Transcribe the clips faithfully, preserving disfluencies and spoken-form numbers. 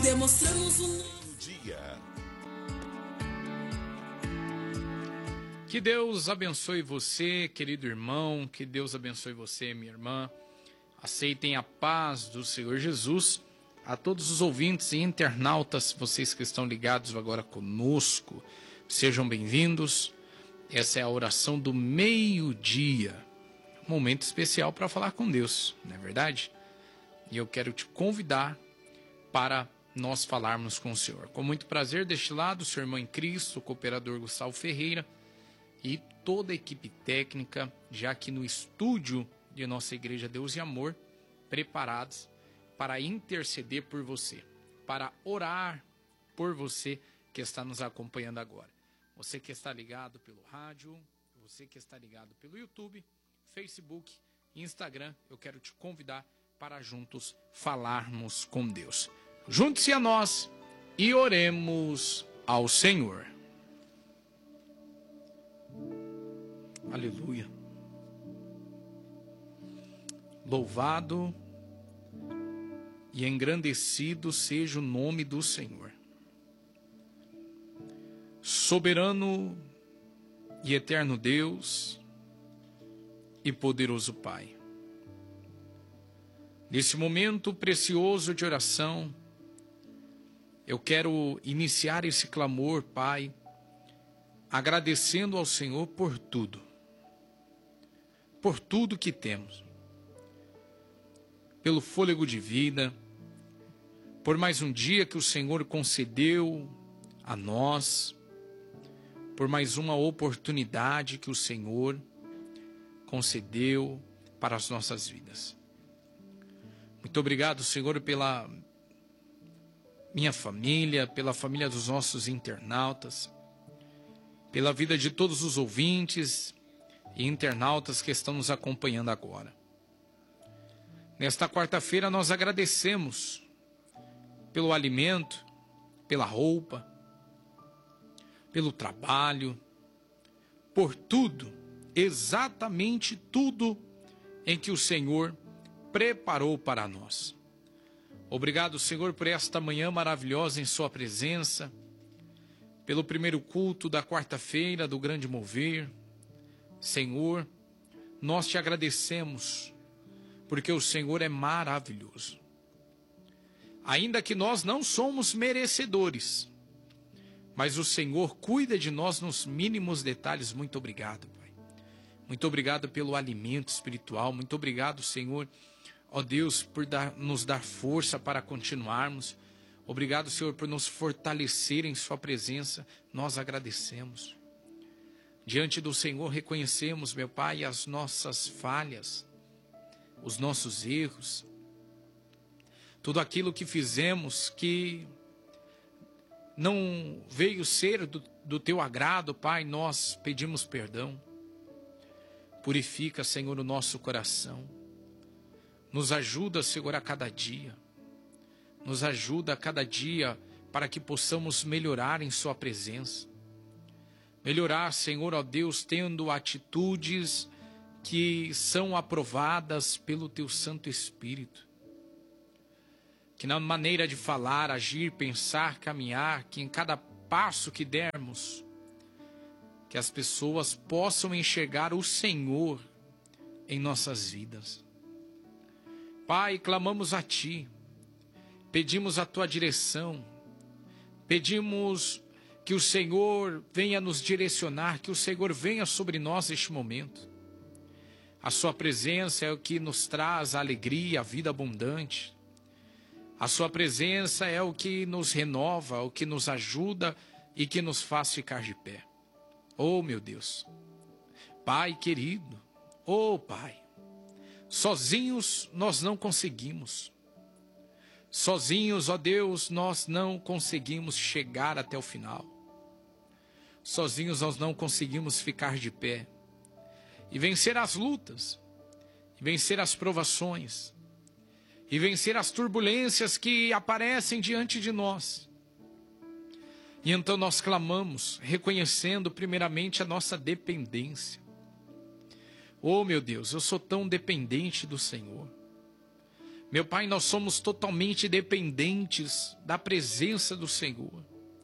demonstramos um novo dia. Que Deus abençoe você, querido irmão, que Deus abençoe você, minha irmã. Aceitem a paz do Senhor Jesus. A todos os ouvintes e internautas, vocês que estão ligados agora conosco, sejam bem-vindos. Essa é a oração do meio-dia, um momento especial para falar com Deus, não é verdade? E eu quero te convidar para nós falarmos com o Senhor. Com muito prazer, deste lado, seu irmão em Cristo, o cooperador Gustavo Ferreira e toda a equipe técnica, já aqui no estúdio de nossa Igreja Deus e Amor, preparados para interceder por você, para orar por você que está nos acompanhando agora. Você que está ligado pelo rádio, você que está ligado pelo YouTube, Facebook, Instagram, eu quero te convidar para juntos falarmos com Deus. Junte-se a nós e oremos ao Senhor. Aleluia. Louvado e engrandecido seja o nome do Senhor. Soberano e eterno Deus e poderoso Pai. Nesse momento precioso de oração, eu quero iniciar esse clamor, Pai, agradecendo ao Senhor por tudo. Por tudo que temos. Pelo fôlego de vida, por mais um dia que o Senhor concedeu a nós, por mais uma oportunidade que o Senhor concedeu para as nossas vidas. Muito obrigado, Senhor, pela minha família, pela família dos nossos internautas, pela vida de todos os ouvintes e internautas que estão nos acompanhando agora. Nesta quarta-feira nós agradecemos pelo alimento, pela roupa, pelo trabalho, por tudo, exatamente tudo em que o Senhor preparou para nós. Obrigado, Senhor, por esta manhã maravilhosa em sua presença, pelo primeiro culto da quarta-feira do Grande Mover. Senhor, nós te agradecemos, porque o Senhor é maravilhoso. Ainda que nós não somos merecedores, mas o Senhor cuida de nós nos mínimos detalhes. Muito obrigado, Pai. Muito obrigado pelo alimento espiritual. Muito obrigado, Senhor, ó Deus, por dar, nos dar força para continuarmos. Obrigado, Senhor, por nos fortalecer em sua presença. Nós agradecemos. Diante do Senhor reconhecemos, meu Pai, as nossas falhas, os nossos erros, tudo aquilo que fizemos que não veio ser do, do teu agrado, Pai, nós pedimos perdão. Purifica, Senhor, o nosso coração. Nos ajuda, Senhor, a cada dia. Nos ajuda a cada dia para que possamos melhorar em sua presença. Melhorar, Senhor, ó Deus, tendo atitudes que são aprovadas pelo teu Santo Espírito. Que na maneira de falar, agir, pensar, caminhar, que em cada passo que dermos, que as pessoas possam enxergar o Senhor em nossas vidas. Pai, clamamos a Ti, pedimos a Tua direção, pedimos que o Senhor venha nos direcionar, que o Senhor venha sobre nós neste momento. A Sua presença é o que nos traz a alegria, a vida abundante. A Sua presença é o que nos renova, o que nos ajuda e que nos faz ficar de pé. Oh, meu Deus, Pai querido, oh, Pai, sozinhos nós não conseguimos. Sozinhos, ó Deus, nós não conseguimos chegar até o final. Sozinhos nós não conseguimos ficar de pé e vencer as lutas, e vencer as provações, e vencer as turbulências que aparecem diante de nós. E então nós clamamos, reconhecendo primeiramente a nossa dependência. Oh, meu Deus, eu sou tão dependente do Senhor. Meu Pai, nós somos totalmente dependentes da presença do Senhor.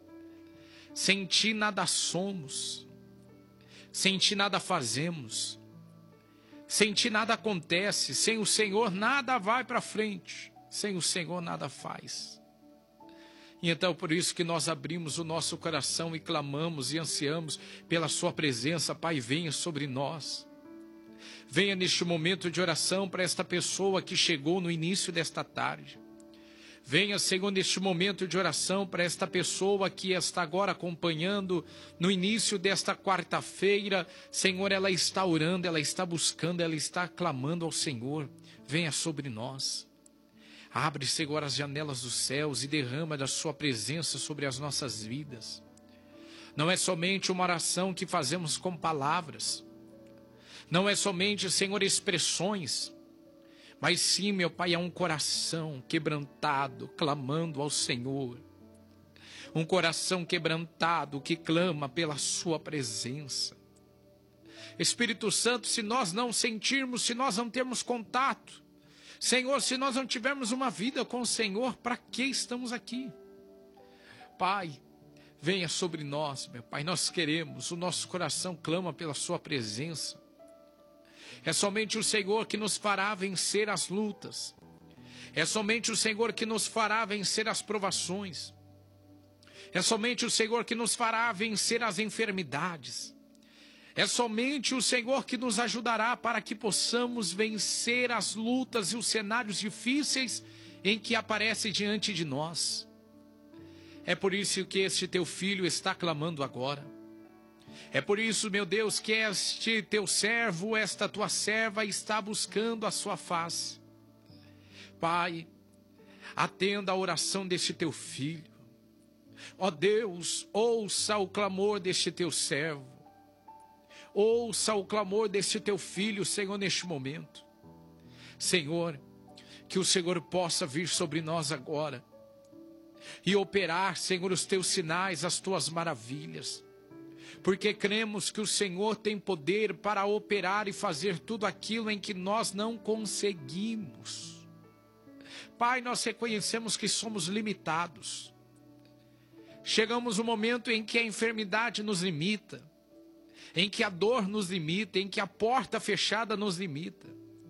Sem Ti nada somos. Sem Ti nada fazemos. Sem Ti nada acontece. Sem o Senhor nada vai para frente. Sem o Senhor nada faz. E então por isso que nós abrimos o nosso coração e clamamos e ansiamos pela Sua presença. Pai, venha sobre nós. Venha neste momento de oração para esta pessoa que chegou no início desta tarde. Venha, Senhor, neste momento de oração para esta pessoa que está agora acompanhando no início desta quarta-feira. Senhor, ela está orando, ela está buscando, ela está clamando ao Senhor. Venha sobre nós. Abre, Senhor, as janelas dos céus e derrama da Sua presença sobre as nossas vidas. Não é somente uma oração que fazemos com palavras. Não é somente, Senhor, expressões, mas sim, meu Pai, é um coração quebrantado, clamando ao Senhor. Um coração quebrantado que clama pela Sua presença. Espírito Santo, se nós não sentirmos, se nós não termos contato, Senhor, se nós não tivermos uma vida com o Senhor, para que estamos aqui? Pai, venha sobre nós, meu Pai, nós queremos, o nosso coração clama pela Sua presença. É somente o Senhor que nos fará vencer as lutas. É somente o Senhor que nos fará vencer as provações. É somente o Senhor que nos fará vencer as enfermidades. É somente o Senhor que nos ajudará para que possamos vencer as lutas e os cenários difíceis em que aparecem diante de nós. É por isso que este teu filho está clamando agora. É por isso, meu Deus, que este teu servo, esta tua serva está buscando a sua face. Pai, atenda a oração deste teu filho. Ó Deus, ouça o clamor deste teu servo. Ouça o clamor deste teu filho, Senhor, neste momento. Senhor, que o Senhor possa vir sobre nós agora e operar, Senhor, os teus sinais, as tuas maravilhas. Porque cremos que o Senhor tem poder para operar e fazer tudo aquilo em que nós não conseguimos. Pai, nós reconhecemos que somos limitados. Chegamos no momento em que a enfermidade nos limita, em que a dor nos limita, em que a porta fechada nos limita.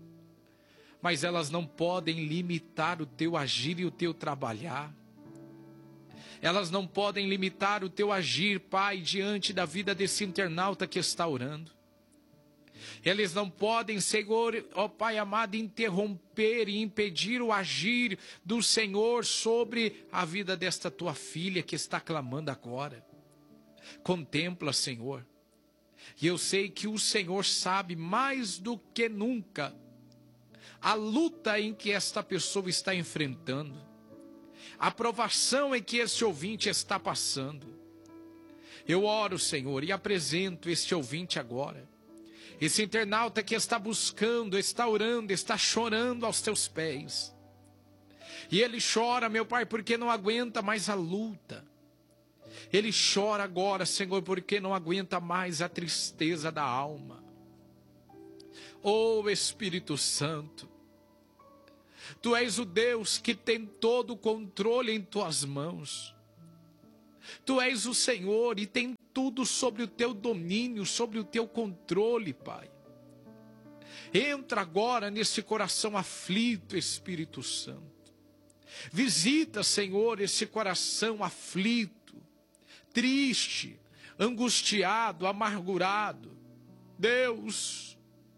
Mas elas não podem limitar o teu agir e o teu trabalhar. Elas não podem limitar o teu agir, Pai, diante da vida desse internauta que está orando. Eles não podem, Senhor, ó Pai amado, interromper e impedir o agir do Senhor sobre a vida desta tua filha que está clamando agora. Contempla, Senhor. E eu sei que o Senhor sabe mais do que nunca a luta em que esta pessoa está enfrentando. A provação em que este ouvinte está passando. Eu oro, Senhor, e apresento este ouvinte agora. Esse internauta que está buscando, está orando, está chorando aos teus pés. E ele chora, meu Pai, porque não aguenta mais a luta. Ele chora agora, Senhor, porque não aguenta mais a tristeza da alma. Oh, Espírito Santo, Tu és o Deus que tem todo o controle em Tuas mãos. Tu és o Senhor e tem tudo sobre o Teu domínio, sobre o Teu controle, Pai. Entra agora nesse coração aflito, Espírito Santo. Visita, Senhor, esse coração aflito, triste, angustiado, amargurado. Deus,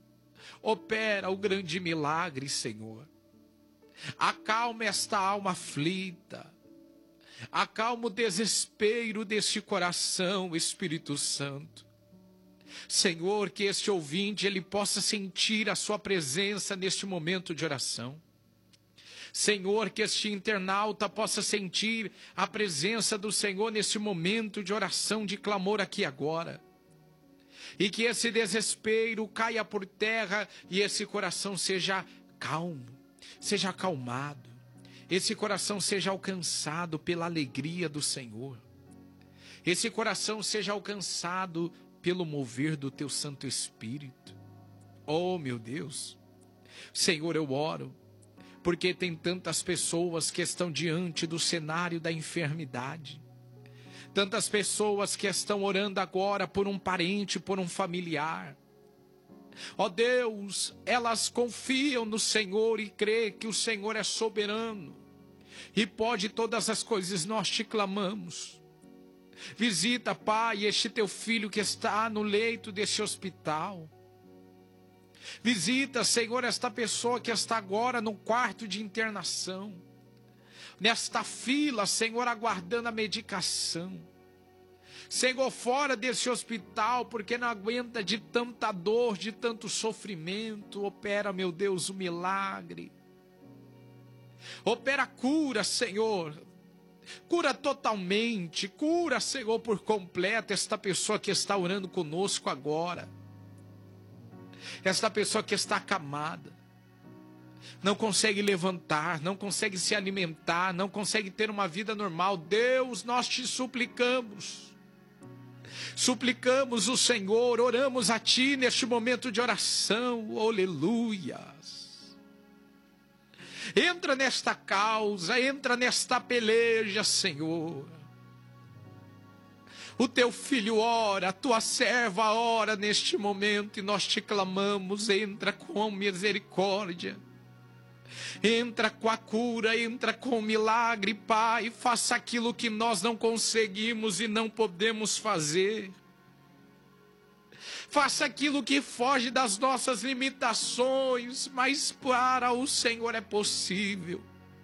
opera o grande milagre, Senhor. Acalma esta alma aflita. Acalma o desespero deste coração, Espírito Santo. Senhor, que este ouvinte ele possa sentir a sua presença neste momento de oração. Senhor, que este internauta possa sentir a presença do Senhor neste momento de oração, de clamor aqui agora. E que esse desespero caia por terra e esse coração seja calmo, seja acalmado. Esse coração seja alcançado pela alegria do Senhor. Esse coração seja alcançado pelo mover do Teu Santo Espírito. Oh, meu Deus. Senhor, eu oro porque tem tantas pessoas que estão diante do cenário da enfermidade. Tantas pessoas que estão orando agora por um parente, por um familiar. Ó Deus, elas confiam no Senhor e creem que o Senhor é soberano e pode todas as coisas. Nós te clamamos. Visita, Pai, este teu filho que está no leito desse hospital. Visita, Senhor, esta pessoa que está agora no quarto de internação. Nesta fila, Senhor, aguardando a medicação. Senhor, fora desse hospital, porque não aguenta de tanta dor, de tanto sofrimento. Opera, meu Deus, o milagre. Opera a cura, Senhor. Cura totalmente, cura, Senhor, por completo esta pessoa que está orando conosco agora. Esta pessoa que está acamada, não consegue levantar, não consegue se alimentar, não consegue ter uma vida normal. Deus, nós te suplicamos. Suplicamos o Senhor, oramos a Ti neste momento de oração. Aleluias. Entra nesta causa, entra nesta peleja, Senhor. O teu filho ora, a tua serva ora neste momento e nós te clamamos, entra com misericórdia. Entra com a cura, entra com o milagre, Pai. Faça aquilo que nós não conseguimos e não podemos fazer. Faça aquilo que foge das nossas limitações, mas para o Senhor é possível.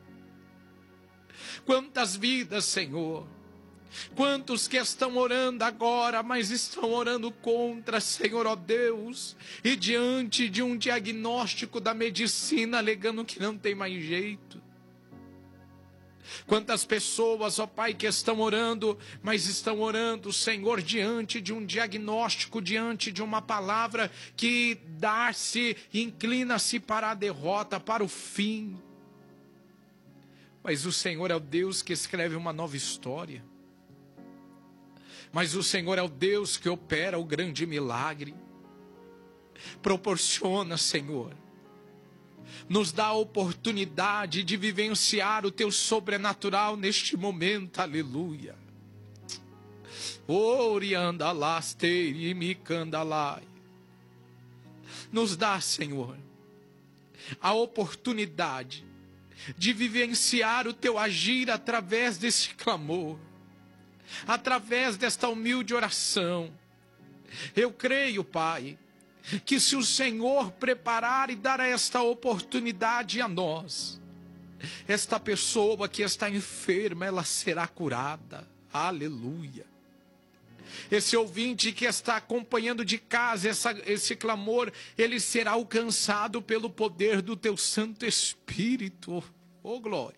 Quantas vidas, Senhor. Quantos que estão orando agora, mas estão orando contra, Senhor, ó Deus, e diante de um diagnóstico da medicina, alegando que não tem mais jeito. Quantas pessoas, ó Pai, que estão orando, mas estão orando, Senhor, diante de um diagnóstico, diante de uma palavra que dá-se, inclina-se para a derrota, para o fim. Mas o Senhor é o Deus que escreve uma nova história. Mas o Senhor é o Deus que opera o grande milagre. Proporciona, Senhor, nos dá a oportunidade de vivenciar o teu sobrenatural neste momento, aleluia. Oriandalaste me candalai. Nos dá, Senhor, a oportunidade de vivenciar o teu agir através desse clamor, através desta humilde oração. Eu creio, Pai, que se o Senhor preparar e dar esta oportunidade a nós, esta pessoa que está enferma, ela será curada. Aleluia. Esse ouvinte que está acompanhando de casa essa, esse clamor, ele será alcançado pelo poder do teu Santo Espírito. Oh, glória.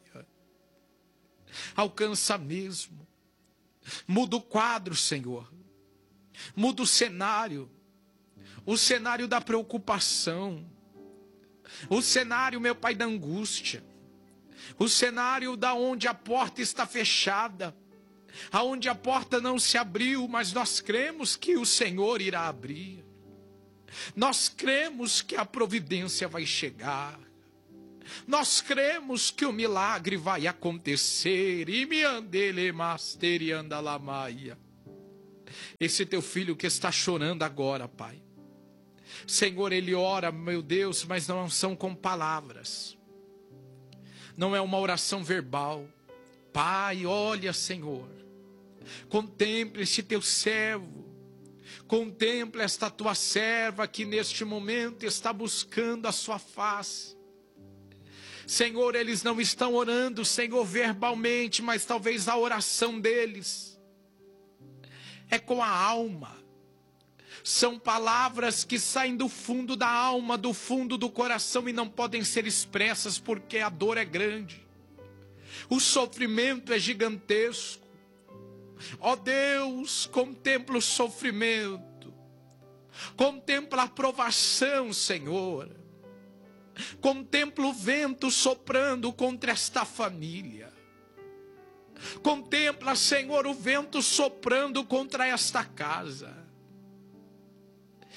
Alcança mesmo. Muda o quadro, Senhor. Muda o cenário. O cenário da preocupação. O cenário, meu Pai, da angústia. O cenário da onde a porta está fechada. Aonde a porta não se abriu, mas nós cremos que o Senhor irá abrir. Nós cremos que a providência vai chegar. Nós cremos que o milagre vai acontecer. E me andele master e andalamaia. Esse teu filho que está chorando agora, Pai. Senhor, ele ora, meu Deus, mas não são com palavras. Não é uma oração verbal. Pai, olha, Senhor. Contempla este teu servo. Contempla esta tua serva que neste momento está buscando a sua face. Senhor, eles não estão orando, Senhor, verbalmente, mas talvez a oração deles é com a alma. São palavras que saem do fundo da alma, do fundo do coração e não podem ser expressas porque a dor é grande. O sofrimento é gigantesco. Ó Deus, contempla o sofrimento. Contempla a provação, Senhor. Contempla o vento soprando contra esta família. Contempla, Senhor, o vento soprando contra esta casa.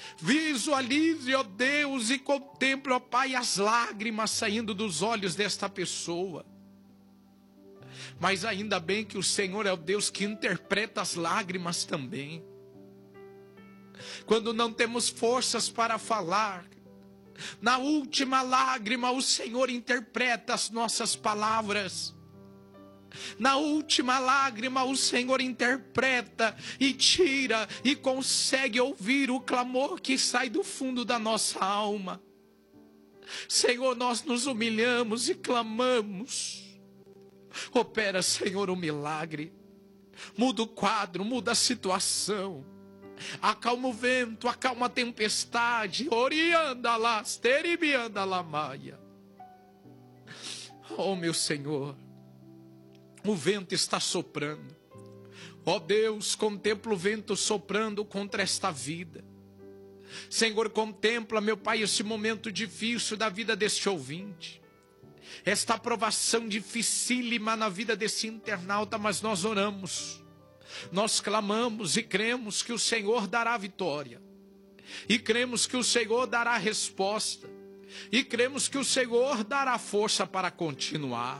Visualize, ó Deus, e contemple, ó Pai, as lágrimas saindo dos olhos desta pessoa. Mas ainda bem que o Senhor é o Deus que interpreta as lágrimas também. Quando não temos forças para falar, na última lágrima o Senhor interpreta as nossas palavras. Na última lágrima o Senhor interpreta e tira e consegue ouvir o clamor que sai do fundo da nossa alma. Senhor, nós nos humilhamos e clamamos. Opera, Senhor, um milagre. Muda o quadro, muda a situação. Acalma o vento, acalma a tempestade. Orianda lá, esteribianda lá, maia. Oh, meu Senhor, o vento está soprando. Ó Deus, contempla o vento soprando contra esta vida. Senhor, contempla, meu Pai, esse momento difícil da vida deste ouvinte. Esta aprovação dificílima na vida desse internauta, mas nós oramos. Nós clamamos e cremos que o Senhor dará vitória. E cremos que o Senhor dará resposta. E cremos que o Senhor dará força para continuar.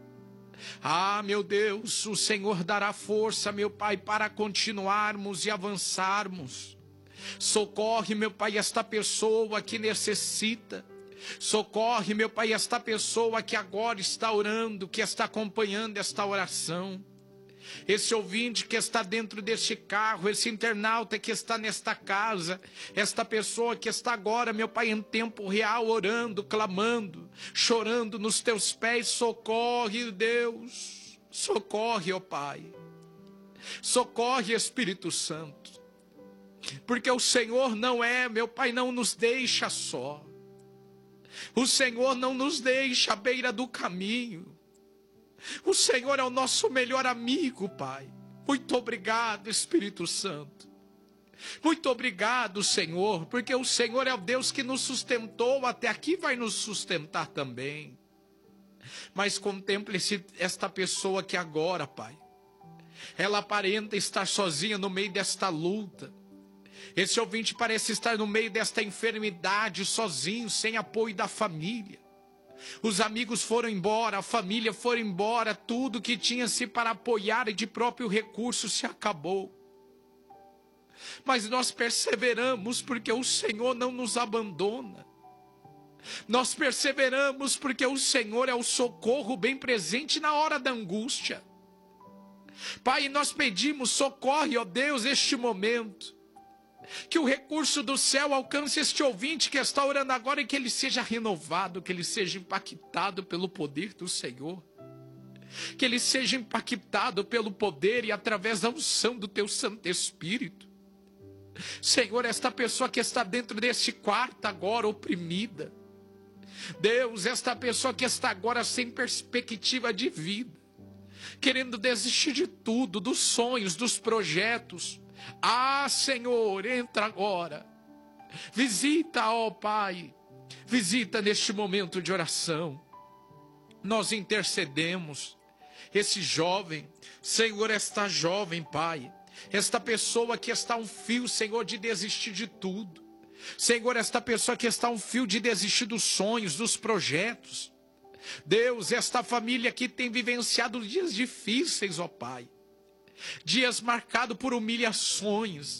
Ah, meu Deus, o Senhor dará força, meu Pai, para continuarmos e avançarmos. Socorre, meu Pai, esta pessoa que necessita. Socorre, meu Pai, esta pessoa que agora está orando, que está acompanhando esta oração. Esse ouvinte que está dentro deste carro, esse internauta que está nesta casa, esta pessoa que está agora, meu Pai, em tempo real, orando, clamando, chorando nos teus pés, socorre, Deus, socorre, ó Pai, socorre, Espírito Santo, porque o Senhor não é, meu Pai, não nos deixa só, o Senhor não nos deixa à beira do caminho. O Senhor é o nosso melhor amigo, Pai. Muito obrigado, Espírito Santo. Muito obrigado, Senhor, porque o Senhor é o Deus que nos sustentou até aqui, vai nos sustentar também. Mas contemple esse, esta pessoa que agora, Pai, ela aparenta estar sozinha no meio desta luta. Esse ouvinte parece estar no meio desta enfermidade, sozinho, sem apoio da família. Os amigos foram embora, a família foi embora, tudo que tinha-se para apoiar e de próprio recurso se acabou. Mas nós perseveramos porque o Senhor não nos abandona. Nós perseveramos porque o Senhor é o socorro bem presente na hora da angústia. Pai, nós pedimos, socorre, ó Deus, este momento. Que o recurso do céu alcance este ouvinte que está orando agora e que ele seja renovado, que ele seja impactado pelo poder do Senhor. Que ele seja impactado pelo poder e através da unção do teu Santo Espírito. Senhor, esta pessoa que está dentro deste quarto agora oprimida. Deus, esta pessoa que está agora sem perspectiva de vida. Querendo desistir de tudo, dos sonhos, dos projetos. Ah, Senhor, entra agora. Visita, ó Pai. Visita neste momento de oração. Nós intercedemos. Esse jovem, Senhor, esta jovem, Pai. Esta pessoa que está a um fio, Senhor, de desistir de tudo. Senhor, esta pessoa que está a um fio de desistir dos sonhos, dos projetos. Deus, esta família que tem vivenciado dias difíceis, ó Pai. Dias marcados por humilhações.